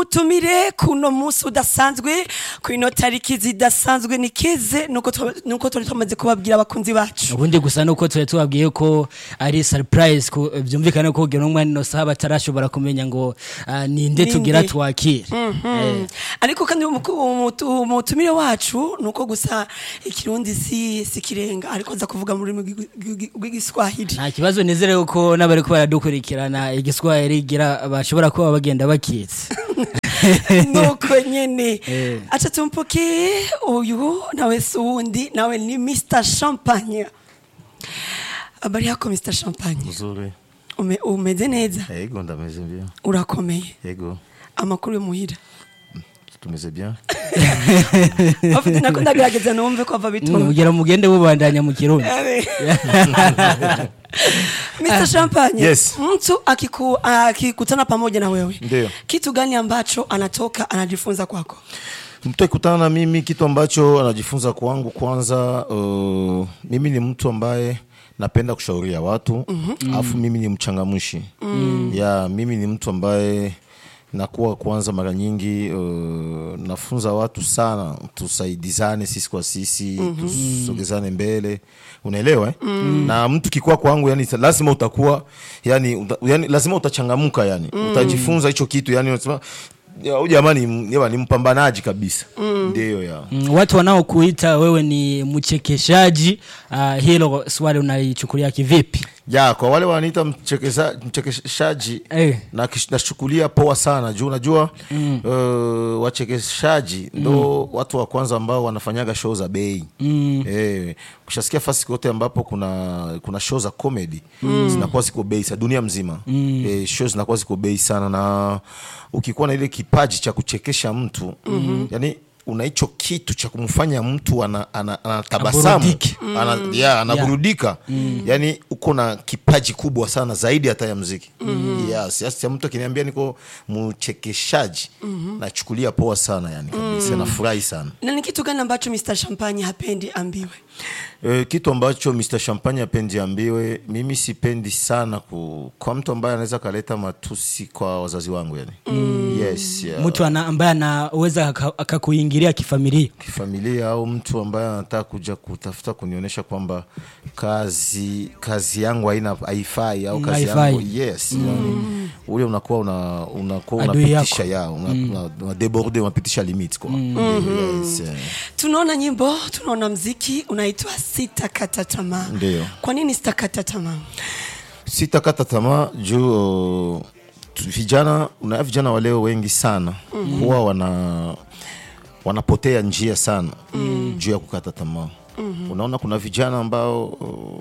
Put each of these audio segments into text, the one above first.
Utumire kuno musi udasanzwe kuino tariki zidasanzwe nikize nuko turi tumaze kubabwira abakunzi bacu. Ubundi gusa nuko turi tubabwiye ko ari surprise ko byumvikana ko gero umwana no saba tarashobora kumenya ngo ninde tugira twakire. Ariko kandi umutumire wacu nuko gusa ikirundi si kirenga ariko za kuvuga muri rw'igiswahili. Nta kibazo nizere ko nabari ko baradukurikirana igiswahili gira bashobora kuba bagenda bakitse. Nuko nyene acha tumpoke uyu nawe sundi nawe ni Mr Champagne. Habari yako Mr Champagne? Nzuri. Umeze neza? Yego ndameze bien. Urakomeye? Yego. Amakuru yo muhira? Tumeze bien. Afite nakunda gerageza numve ko ava bituma. Mugera mugende bubandanya mu kirundi. Mr Champagne, yes. Mtu akikutana pamoja na wewe. Ndio. Kitu gani ambacho anatoka anajifunza kwako? Mtu akikutana na mimi kitu ambacho anajifunza kwangu kwanza mimi ni mtu ambaye napenda kushauria watu, alafu mimi ni mchangamshi. Ya mimi ni mtu ambaye nakuwa kwanza mara nyingi nafunza watu sana tusaidizane sisi kwa sisi, tusogezane mbele. Unaelewa na mtu kikuwa kwangu yani lazima utakuwa yani lazima utachangamuka yani. Utajifunza hicho kitu yani unasema jamani ni mpambanaji kabisa. Ndio ya. Watu wanaokuita wewe ni mchekeshaji, hilo swali unalichukulia kivipi? Ya kwa wale wanaita mchekeshaji na nashukulia poa sana juu unajua wachekeshaji ndo watu wa kwanza ambao wanafanyaga show za bei. Kushasikia fasi kote ambapo kuna show za comedy zinakuwa ziko bei sana dunia mzima. Shows zinakuwa ziko bei sana na ukikuwa na ile kipaji cha kuchekesha mtu yani una hicho kitu cha kumfanya mtu anatabasamu anaburudika yani uko na kipaji kubwa sana zaidi hata ya muziki. Yes, mtu akiniambia niko mchekeshaji nachukulia poa sana yani kabisa nafurahi sana. Na ni kitu gani ambacho Mr Champagne hapendi ambiwe? Kitu ambacho Mr Champagne hapendi ambiwe, mimi sipendi sana kwa mtu ambaye anaweza kaleta matusi kwa wazazi wangu yani. Yes, mtu ambaye anaweza akakuingilia kifamilia au mtu ambaye anataka kuja kutafuta kunionyesha kwamba kazi yangu haifai au kazi yangu yes ule unakuwa unapitisha una déborder unapitisha limit kwa. Yes. Tunaona nyimbo, tunaona muziki unaitwa Sitakata Tamaa. Ndio. Kwa nini Sitakata Tamaa? Sitakata Tamaa juu vijana wa leo wengi sana huwa wanapotea njia sana juu ya kukata tamaa. Unaona kuna vijana ambao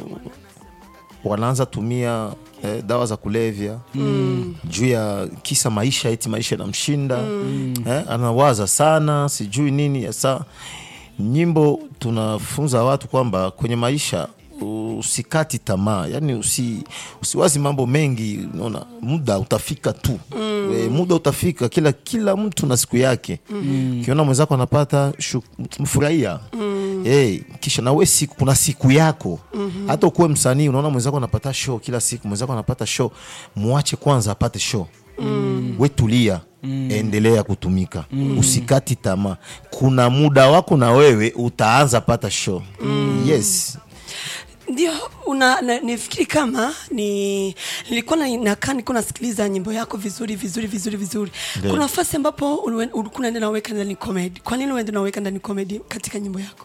wanaanza tumia dawa za kulevya juu ya kisa maisha yanamshinda. Anawaza sana sijui nini. Sasa nyimbo tunafunza watu kwamba kwenye maisha usikati tamaa yani usiwazi mambo mengi. Unaona muda utafika tu. Muda utafika kila mtu na siku yake. Kiona mwenzako anapata mfurahia. Kisha na wewe kuna siku yako. Hata ukuwe msanii unaona mwenzako anapata show kila siku, mwenzako anapata show, muache kwanza apate show. Wewe tulia, endelea kutumika. Usikati tamaa. Kuna muda wako na wewe utaanza pata show. Yes. Ndio nifikiri kama nilikuwa niko nasikiliza nyimbo yako vizuri. Kuna nafasi ambapo ulikuwa unaenda naweka ndani comedy. Kwa nini unaenda naweka ndani comedy katika nyimbo yako?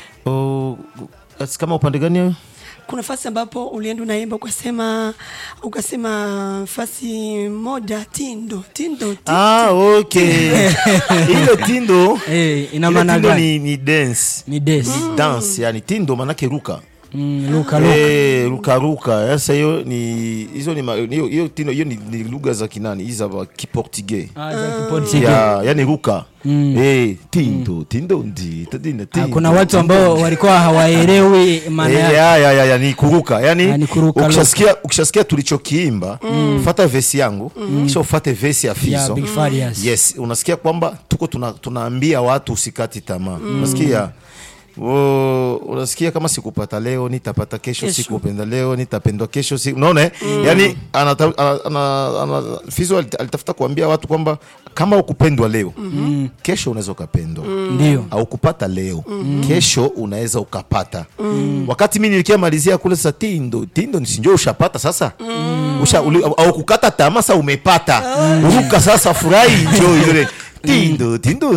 Kama upande gani? Kuna nafasi ambapo ulienda unaimba ukasema fasi moja tindo. Okay. Ile tindo ina maana gani? Ni dance. Dance yani tindo maana yake ruka. Ruka. Sasa hiyo hiyo tindo hiyo ni lugha za kinani hizo za Kiportugais. Yani ruka. Tindo ndi. Kuna watu ambao walikuwa hawaelewi maana ya ni kuruka. Yani ukishasikia tulichokiimba, fuata verse yangu, kisha ufuate verse ya Fizo. Yes, unasikia kwamba tuko tunaambia watu usikati tamaa. Unasikia unasikia kama sikupata leo nitapata kesho, sikupenda leo nitapendwa kesho, unaona yani Fizo alitafuta kuambia watu kwamba kama ukupendwa leo kesho unaweza ukapendwa, ndio au kupata leo kesho unaweza ukapata. Wakati mimi nilikia malizia kule sasa tindo nisinjo ushapata sasa au kukata tamaa sasa umepata uruka sasa furahi njoo ile tindo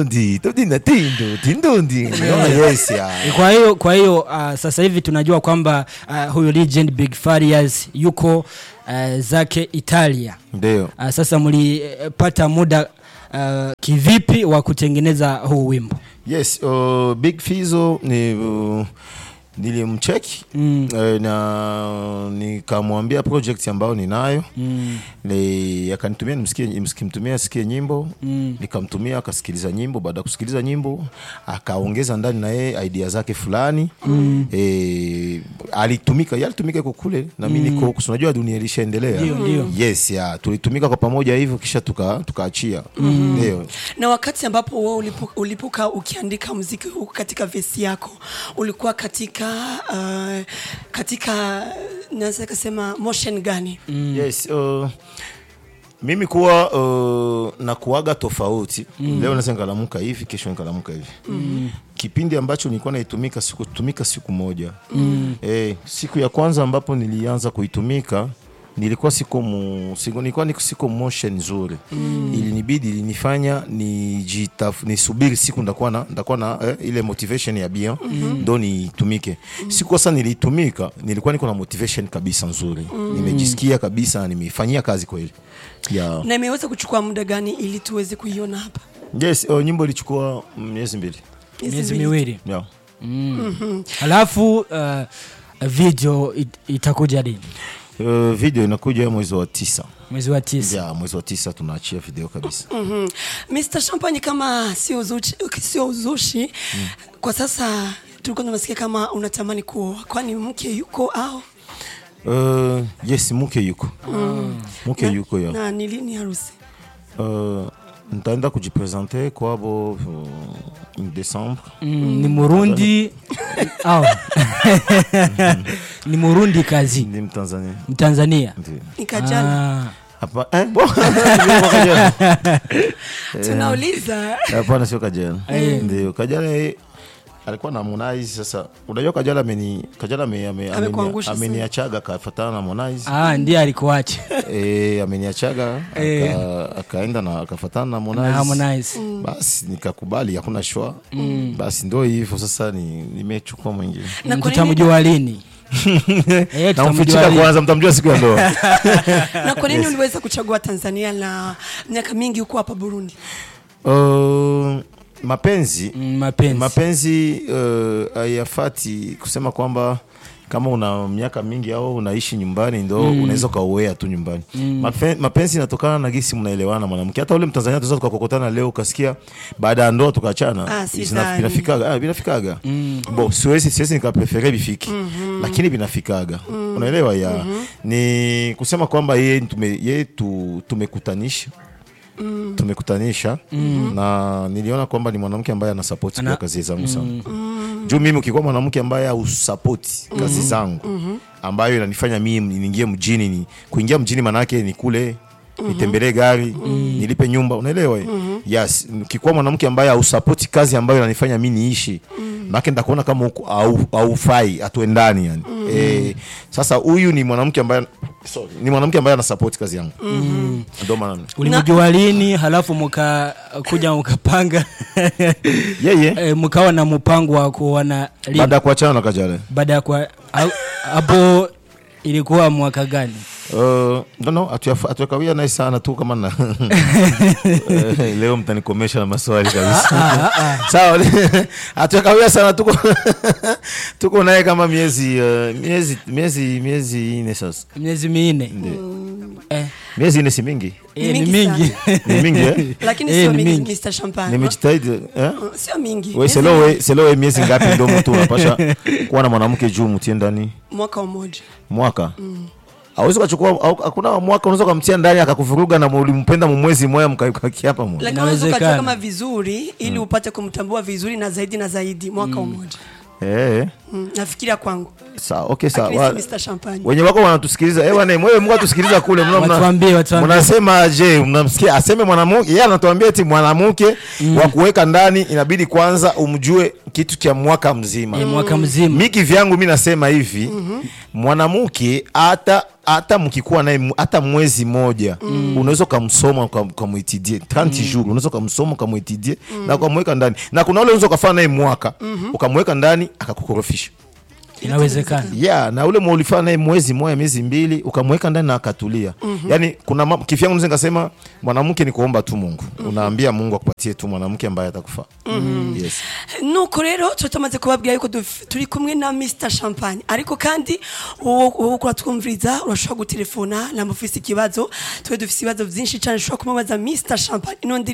yes ya. Kwa hiyo sasa hivi tunajua kwamba huyo legend Big Farious yuko zake Italia. Ndio. Sasa mlipata muda kivipi wa kutengeneza huu wimbo? Yes, Big Fizzo nilimcheki na nikamwambia project ambayo ninayo, akanitumia nimsikie sikie nyimbo, nikamtumia akasikiliza nyimbo. Baada ya kusikiliza nyimbo akaongeza ndani na yeye idea zake fulani, alitumika kwa kule na mimi niko unajua dunia ilishaendelea. Yes ya tulitumika kwa pamoja hivyo kisha tukaachia. Ndio. Na wakati ambapo wewe ulipoka ukiandika muziki huu katika verse yako ulikuwa katika naweza kusema motion gani? Yes, mimi kuwa na kuaga tofauti. Leo naweza ngalamuka hivi, kesho ngalamuka hivi. Kipindi ambacho nilikuwa naitumika siku moja. Siku ya kwanza ambapo nilianza kuitumika nilikuwa siko motion nzuri. Ilinibidi nifanya nisubiri siku ndakuwa na ile motivation ya bien ndo nitumike. Siku sasa nilitumika nilikuwa niko na motivation kabisa nzuri. Nimejisikia kabisa nimefanyia kazi kweli. Yeah. Na imeweza kuchukua muda gani ili tuweze kuiona hapa? Yes, nyimbo ilichukua miezi 2. Miezi 2. Yeah. Halafu video itakuja lini? Video inakuja mwezi wa 9. Mwezi wa 9. Yeah, mwezi wa 9 tunaachia video kabisa. Mr. Champagne, kama sio uzushi, kwa sasa tulikuwa tunasikia kama unatamani kuoa. Kwani mke yuko au? Yes, mke yuko. Mke yuko ya. Na ni lini harusi? Nitaenda kujipresenter kwabo in December. Ni Murundi au ni Murundi kazi? Ni Mtanzania. Mtanzania. Ni Kajala. Hapa tunauliza. Hapana, sio Kajala. Ndio Kajala alikuwa na Harmonize. Sasa unajua Kajala ameniachaga kafuatana na Harmonize. Ndiye alikuacha. Ameniachaga akaenda na akafuatana na Harmonize. Basi nikakubali, hakuna shwa. Basi ndio hivyo sasa nimechukua mwingine. Na tutamjua lini? Tutamjua kwanza, mtamjua siku ya ndoa. Na kwa nini uliweza kuchagua Tanzania na miaka mingi huko hapa Burundi? Mapenzi hayafati kusema kwamba kama una miaka mingi au unaishi nyumbani ndo unaweza kaoea tu nyumbani. Mapenzi inatokana na gisi mnaelewana mwanamke. Hata ule Mtanzania tunaweza tukakokotana leo ukasikia baada ya ndoa tukaachana. Binafikaga. Siwezi nikaprefere bifiki. Lakini binafikaga. Unaelewa ya. Ni kusema kwamba yeye tumekutanisha. Na niliona kwamba ni mwanamke ambaye ana support kwa kazi zangu sana. Juu mimi ukikuwa mwanamke ambaye usupport kazi zangu ambayo inanifanya mimi niingie mjini, kuingia mjini maana yake ni kule nitembelee gari, nilipe nyumba, unaelewa? Yes, ukikuwa mwanamke ambaye usupport kazi ambayo inanifanya mimi niishi, maana ndakuona kama huko haufai, atuendani yani. Sasa huyu ni mwanamke ambaye ana support kazi yangu. Ndio maana. Ulimjua lini halafu mkakuja mkapanga? Mkawa na mpango wa kuona lini? Baada ya kuachana na Kajala. Baada ya hapo ilikuwa mwaka gani? Atuakawia naye sana tu kama na leo mtanikomesha na maswali kabisa. Sawa, atuakawia sana tuko naye kama miezi 4 sasa. Miezi 4. Miezi 4 si mingi. Ni mingi. Ni mingi. Lakini sio mingi Mr. Champagne. Nimejitahidi sio mingi. Wewe selo miezi ngapi ndio mtu unapasha kuwa na mwanamke juu mtie ndani? Mwaka. Hawezi kuchukua, hakuna mwaka unaweza kumtia ndani akakuvuruga na ulimpenda mwezi mmoja mkakia hapa mmoja. Lakini unaweza kuchukua kama vizuri ili upate kumtambua vizuri na zaidi mwaka mmoja. nafikiria kwangu. Sawa, okay sawa. Mr. Champagne. Wenye wako wanatusikiliza, bwana wewe Mungu atusikiliza kule watuambie. Mnasema je, mnamsikia aseme mwanamke, yeye anatuambia eti mwanamke wa kuweka ndani inabidi kwanza umjue kitu cha mwaka mzima. Mwaka mzima. Miki vyangu mimi nasema hivi, mwanamke hata mkikuwa naye hata mwezi moja unaweza kumsoma ukamuitidie 30 jours, unaweza kumsoma ukamuitidie na ukamweka ndani. Na kuna wale unaweza kufanya naye mwaka ukamweka ndani akakukorofisha. Inawezekana. Yeah, na ule mwolifana naye mwezi moja miezi mbili ukamweka ndani na akatulia. Yani kuna kifyangu nze ngasema mwanamke ni kuomba tu Mungu. Unaambia Mungu akupatie tu mwanamke ambaye atakufaa. Yes. Nuko rero tutamaze kubabwira yuko turi kumwe na Mr. Champagne. Ariko kandi uwo kuratwumviriza urashobora gutelefona na mufisi kibazo. Twe dufise ibibazo byinshi cyane ushobora kumubaza Mr. Champagne.